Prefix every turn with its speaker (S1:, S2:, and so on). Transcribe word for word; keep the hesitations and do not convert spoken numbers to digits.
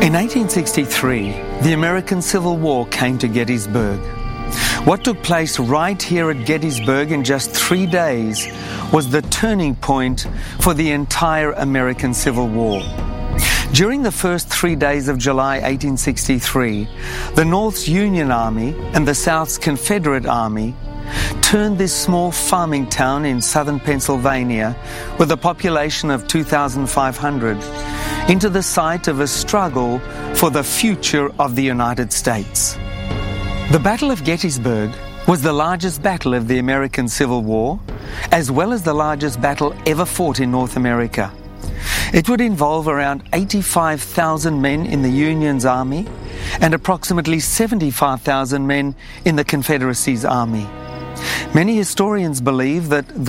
S1: In eighteen sixty-three, the American Civil War came to Gettysburg. What took place right here at Gettysburg in just three days was the turning point for the entire American Civil War. During the first three days of July eighteen sixty-three, the North's Union Army and the South's Confederate Army turned this small farming town in southern Pennsylvania with a population of two thousand five hundred into the site of a struggle for the future of the United States. The Battle of Gettysburg was the largest battle of the American Civil War, as well as the largest battle ever fought in North America. It would involve around eighty-five thousand men in the Union's army and approximately seventy-five thousand men in the Confederacy's army. Many historians believe that